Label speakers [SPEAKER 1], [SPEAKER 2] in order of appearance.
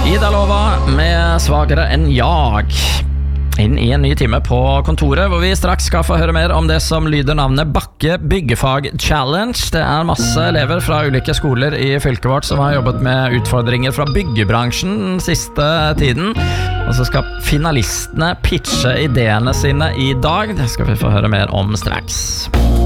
[SPEAKER 1] Ida Lova med Svagere enn jag. Inn i en ny time på kontoret, hvor vi straks skal få høre mer om det som lyder navnet Bakke Byggefag Challenge. Det er masse elever fra ulike skoler i fylket vårt som har jobbet med utfordringer fra byggebransjen den siste tiden. Og så skal finalistene pitche ideene sine i dag. Det skal vi få høre mer om straks.